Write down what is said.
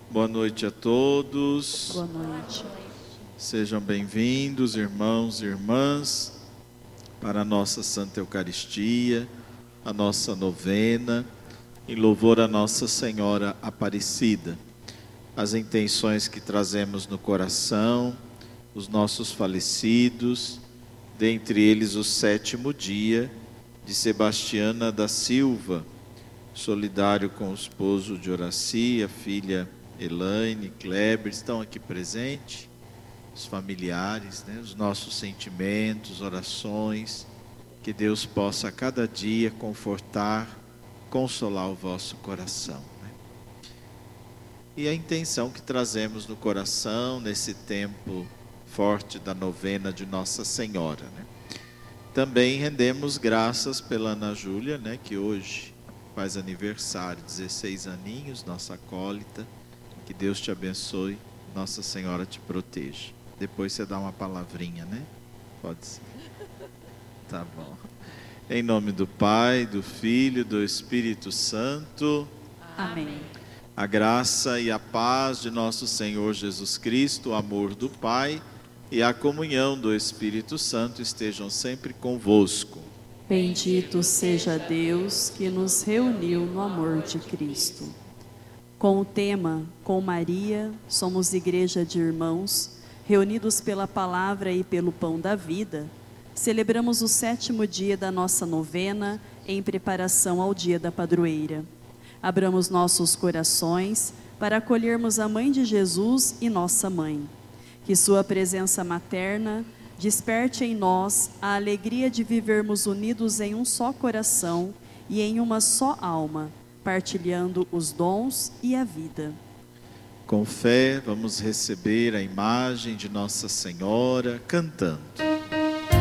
Boa noite a todos. Boa noite. Sejam bem-vindos, irmãos e irmãs, para a nossa Santa Eucaristia, a nossa novena, em louvor a Nossa Senhora Aparecida. As intenções que trazemos no coração, os nossos falecidos, dentre eles o 7º dia de Sebastiana da Silva, solidário com o esposo de Horaci, a filha Elaine, Kleber, estão aqui presentes, os familiares, os nossos sentimentos, orações, que Deus possa a cada dia confortar, consolar o vosso coração. E a intenção que trazemos no coração, nesse tempo forte da novena de Nossa Senhora. Também rendemos graças pela Ana Júlia, que hoje faz aniversário, 16 aninhos, nossa acólita. Que Deus te abençoe, Nossa Senhora te proteja. Depois você dá uma palavrinha, Pode ser. Tá bom. Em nome do Pai, do Filho e do Espírito Santo. Amém. A graça e a paz de nosso Senhor Jesus Cristo, o amor do Pai e a comunhão do Espírito Santo estejam sempre convosco. Bendito seja Deus que nos reuniu no amor de Cristo. Com o tema, com Maria, somos igreja de irmãos, reunidos pela palavra e pelo pão da vida, celebramos o 7º dia da nossa novena em preparação ao dia da padroeira. Abramos nossos corações para acolhermos a Mãe de Jesus e nossa Mãe. Que sua presença materna desperte em nós a alegria de vivermos unidos em um só coração e em uma só alma, partilhando os dons e a vida. Com fé, vamos receber a imagem de Nossa Senhora cantando.